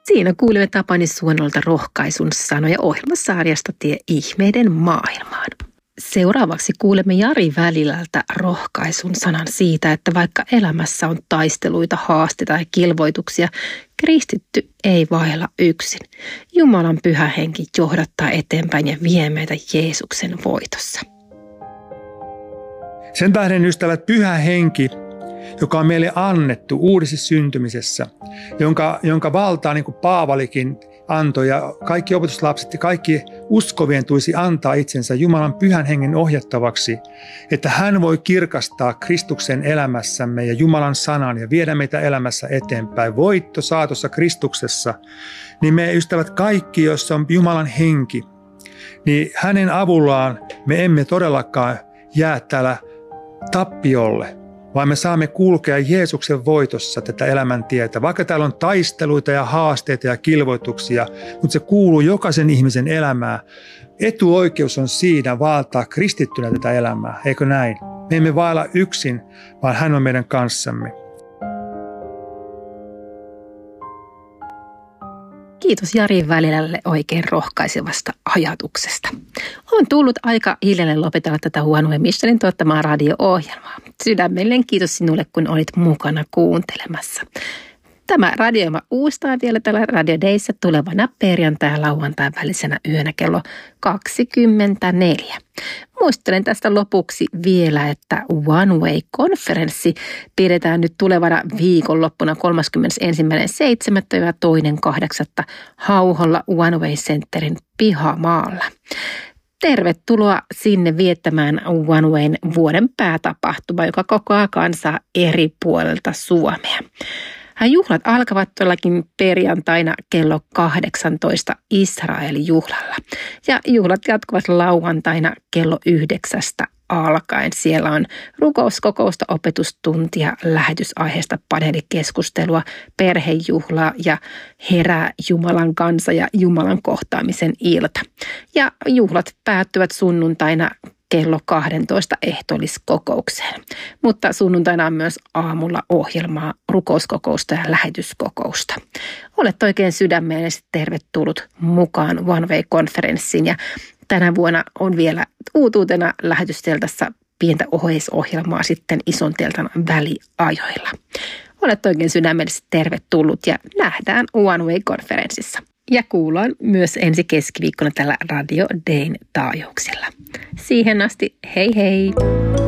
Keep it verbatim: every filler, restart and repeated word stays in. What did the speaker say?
Siinä kuulimme Tapani Suonolta rohkaisun sanoja ohjelmasarjasta Tie ihmeiden maailmaan. Seuraavaksi kuulemme Jari Välilältä rohkaisun sanan siitä, että vaikka elämässä on taisteluita, haasteita ja kilvoituksia, kristitty ei vaella yksin. Jumalan pyhä henki johdattaa eteenpäin ja vie meitä Jeesuksen voitossa. Sen tähden, ystävät, pyhä henki, joka on meille annettu uudessa syntymisessä, jonka, jonka valtaa niin kuin Paavalikin antoi ja kaikki opetuslapset ja kaikki uskovien tulisi antaa itsensä Jumalan pyhän hengen ohjattavaksi, että hän voi kirkastaa Kristuksen elämässämme ja Jumalan sanan ja viedä meitä elämässä eteenpäin. Voitto saatossa Kristuksessa, niin me ystävät kaikki, joissa on Jumalan henki, niin hänen avullaan me emme todellakaan jää täällä tappiolle, vaan me saamme kulkea Jeesuksen voitossa tätä elämäntietä. Vaikka täällä on taisteluita ja haasteita ja kilvoituksia, mutta se kuuluu jokaisen ihmisen elämään. Etuoikeus on siinä valtaa kristittynä tätä elämää, eikö näin? Me emme vailla yksin, vaan hän on meidän kanssamme. Kiitos Jari Välilälle oikein rohkaisevasta ajatuksesta. On tullut aika hiljalleen lopetella tätä One Way Missionin tuottamaa radio-ohjelmaa. Sydämellinen kiitos sinulle, kun olit mukana kuuntelemassa. Tämä radioima uustaa vielä tällä Radio Dayssä tulevana perjantai- ja lauantain välisenä yönä kello kaksikymmentäneljä. Muistelen tästä lopuksi vielä, että One Way-konferenssi pidetään nyt tulevana viikonloppuna kolmaskymmenesensimmäinen seitsemättä ja toinen kahdeksatta Hauholla One Way Centerin pihamaalla. Tervetuloa sinne viettämään One Wayn vuoden päätapahtuma, joka kokoaa kansaa eri puolelta Suomea. Juhlat alkavat todellakin perjantaina kello kahdeksantoista Israel-juhlalla ja juhlat jatkuvat lauantaina kello yhdeksästä alkaen. Siellä on rukouskokousta, opetustuntia, lähetysaiheesta paneelikeskustelua, perhejuhlaa ja herää Jumalan kansa ja Jumalan kohtaamisen ilta. Ja juhlat päättyvät sunnuntaina kello kaksitoista ehtoolliskokoukseen. Mutta sunnuntaina on myös aamulla ohjelmaa, rukouskokousta ja lähetyskokousta. Olet oikein sydämellisesti tervetullut mukaan One Way-konferenssiin ja tänä vuonna on vielä uutuutena lähetysteltassa pientä oheisohjelmaa sitten ison teltan väliajoilla. Olet oikein sydämellisesti tervetullut ja nähdään One Way-konferenssissa. Ja kuullaan myös ensi keskiviikkona tällä Radio Dayn taajuuksilla. Siihen asti, hei hei!